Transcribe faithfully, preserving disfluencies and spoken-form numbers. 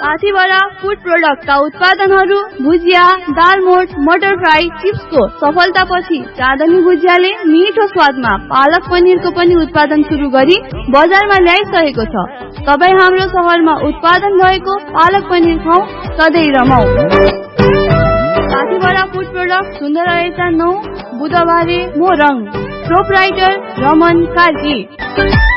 साथीभरा food प्रोडक्टका उत्पादनहरू भुजिया, दालमोट, मटर fry, चिप्सको सफलतापछि चाँदनी भुजियाले मिठो स्वादमा पालक पनिरको पनि उत्पादन सुरु गरी बजारमा ल्याइसकेको छ। तपाईँ हाम्रो सहरमा उत्पादन भएको पालक पनिर खाऊ, सधैँ रमाऊ। साथीभरा फूड प्रोडक्ट सुन्दर रहेछ नौ बुधबारे मोरङ। प्रोपराइटर रमन कार्की।